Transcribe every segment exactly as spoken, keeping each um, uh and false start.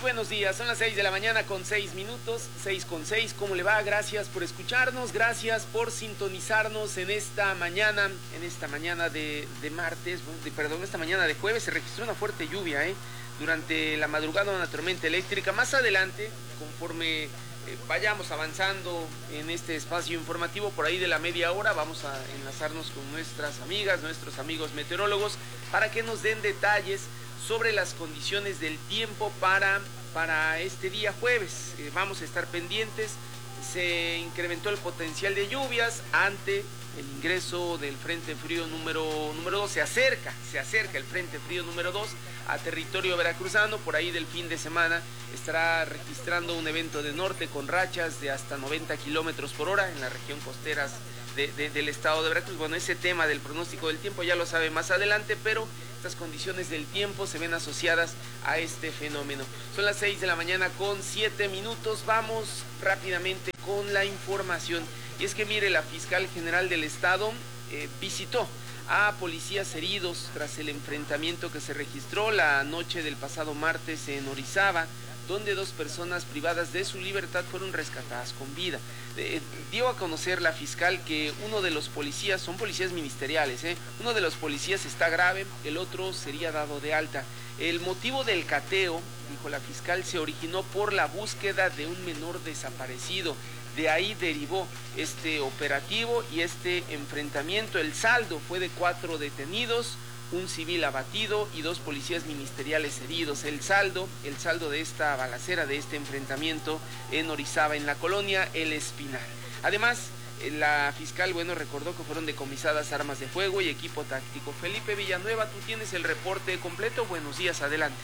buenos días, son las seis de la mañana con seis minutos, seis con seis, ¿cómo le va? Gracias por escucharnos, gracias por sintonizarnos en esta mañana, en esta mañana de, de martes, de, perdón, esta mañana de jueves. Se registró una fuerte lluvia, ¿eh? Durante la madrugada una tormenta eléctrica. Más adelante, conforme eh, vayamos avanzando en este espacio informativo, por ahí de la media hora, vamos a enlazarnos con nuestras amigas, nuestros amigos meteorólogos, para que nos den detalles sobre las condiciones del tiempo para, para este día jueves. Eh, vamos a estar pendientes. Se incrementó el potencial de lluvias ante el ingreso del Frente Frío número, número dos. Se acerca, se acerca el Frente Frío número dos a territorio veracruzano. Por ahí del fin de semana estará registrando un evento de norte con rachas de hasta noventa kilómetros por hora en la región costeras de, de, del estado de Veracruz. Bueno, ese tema del pronóstico del tiempo ya lo sabe más adelante, pero estas condiciones del tiempo se ven asociadas a este fenómeno. Son las seis de la mañana con siete minutos. Vamos rápidamente con la información. Y es que mire, la fiscal general del estado eh, visitó a policías heridos tras el enfrentamiento que se registró la noche del pasado martes en Orizaba, donde dos personas privadas de su libertad fueron rescatadas con vida. Eh, dio a conocer la fiscal que uno de los policías, son policías ministeriales, ¿eh? uno de los policías está grave, el otro sería dado de alta. El motivo del cateo, dijo la fiscal, se originó por la búsqueda de un menor desaparecido. De ahí derivó este operativo y este enfrentamiento. El saldo fue de cuatro detenidos, un civil abatido y dos policías ministeriales heridos. El saldo, el saldo de esta balacera, de este enfrentamiento en Orizaba, en la colonia El Espinal. Además, la fiscal, bueno, recordó que fueron decomisadas armas de fuego y equipo táctico. Felipe Villanueva, tú tienes el reporte completo. Buenos días, adelante.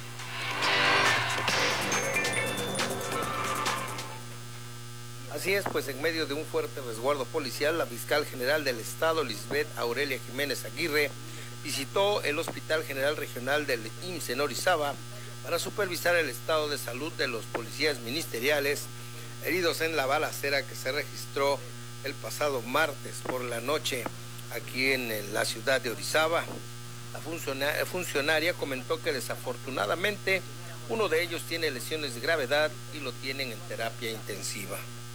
Así es, pues en medio de un fuerte resguardo policial, la fiscal general del estado, Lisbeth Aurelia Jiménez Aguirre, visitó el Hospital General Regional del I M S S en Orizaba para supervisar el estado de salud de los policías ministeriales heridos en la balacera que se registró el pasado martes por la noche aquí en la ciudad de Orizaba. La funcionaria comentó que desafortunadamente uno de ellos tiene lesiones de gravedad y lo tienen en terapia intensiva.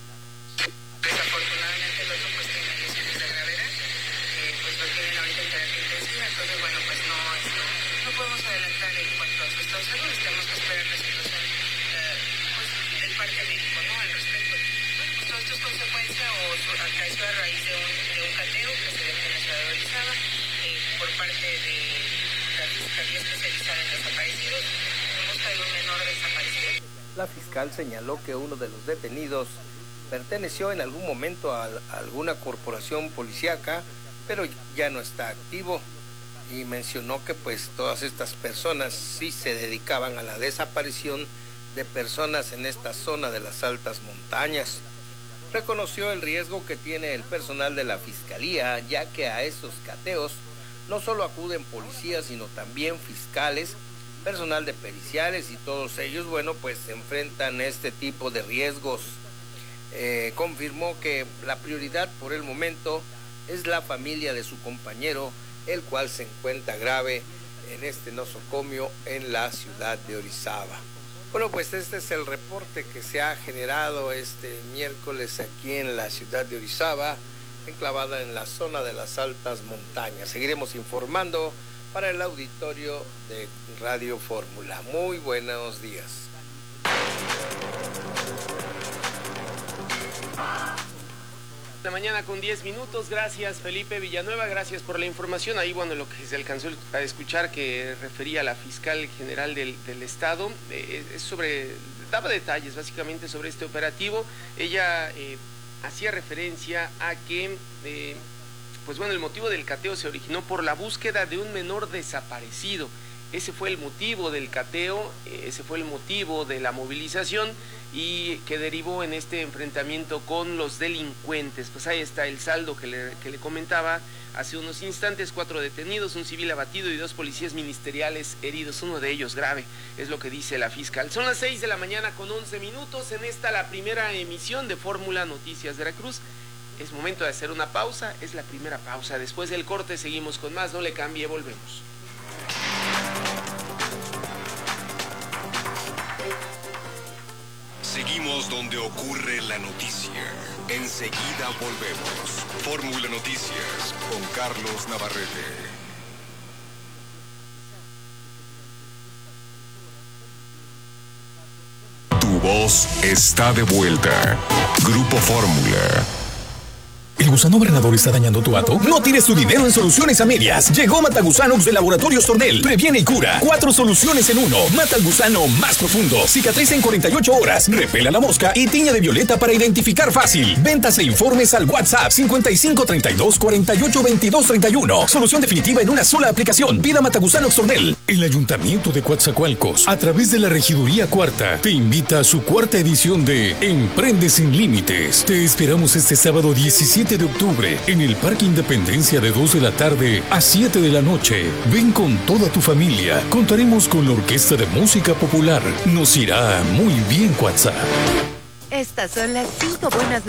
Desafortunadamente el otro pues tiene lesiones de gravedad, eh, pues lo tienen ahorita en terapia intensiva, entonces bueno, pues no, esto, no podemos adelantar en cuanto a su estado de salud, tenemos que esperar la situación eh, pues, del parte médico, ¿no? Al respecto. Bueno, pues todo esto es consecuencia o acaeció a raíz de un, de un cateo que se dio en la ciudad de Orizaba eh, por parte de la Fiscalía Especializada en Desaparecidos. Hemos caído un menor desaparecido. La fiscal señaló que uno de los detenidos perteneció en algún momento a alguna corporación policíaca, pero ya no está activo, y mencionó que pues todas estas personas sí se dedicaban a la desaparición de personas en esta zona de las altas montañas. Reconoció el riesgo que tiene el personal de la fiscalía, ya que a esos cateos no solo acuden policías, sino también fiscales, personal de periciales, y todos ellos, bueno, pues se enfrentan a este tipo de riesgos. Eh, confirmó que la prioridad por el momento es la familia de su compañero, el cual se encuentra grave en este nosocomio en la ciudad de Orizaba. Bueno, pues este es el reporte que se ha generado este miércoles aquí en la ciudad de Orizaba, enclavada en la zona de las altas montañas. Seguiremos informando para el auditorio de Radio Fórmula. Muy buenos días. La mañana con diez minutos, gracias Felipe Villanueva, gracias por la información. Ahí, bueno, lo que se alcanzó a escuchar que refería a la fiscal general del, del estado, eh, es sobre, daba detalles básicamente sobre este operativo. Ella eh, hacía referencia a que, eh, pues bueno, el motivo del cateo se originó por la búsqueda de un menor desaparecido. Ese fue el motivo del cateo, ese fue el motivo de la movilización y que derivó en este enfrentamiento con los delincuentes. Pues ahí está el saldo que le, que le comentaba hace unos instantes: cuatro detenidos, un civil abatido y dos policías ministeriales heridos, uno de ellos grave, es lo que dice la fiscal. Son las seis de la mañana con once minutos, en esta la primera emisión de Fórmula Noticias Veracruz. Es momento de hacer una pausa, es la primera pausa. Después del corte seguimos con más, no le cambie, volvemos. Seguimos donde ocurre la noticia. Enseguida volvemos. Fórmula Noticias con Carlos Navarrete. Tu voz está de vuelta. Grupo Fórmula. ¿El gusano granador está dañando tu hato? No tires tu dinero en soluciones a medias. Llegó Matagusanox de Laboratorios Tornel. Previene y cura. Cuatro soluciones en uno. Mata al gusano más profundo. Cicatriza en cuarenta y ocho horas. Repela la mosca y tiña de violeta para identificar fácil. Ventas e informes al WhatsApp cincuenta y cinco treinta y dos cuarenta y ocho veintidós treinta y uno. Solución definitiva en una sola aplicación. Pida Matagusanox Tornel. El Ayuntamiento de Coatzacoalcos, a través de la Regiduría Cuarta, te invita a su cuarta edición de Emprende Sin Límites. Te esperamos este sábado diecisiete de octubre en el Parque Independencia de dos de la tarde a siete de la noche. Ven con toda tu familia. Contaremos con la Orquesta de Música Popular. Nos irá muy bien, Coatza. Estas son las cinco buenas noticias.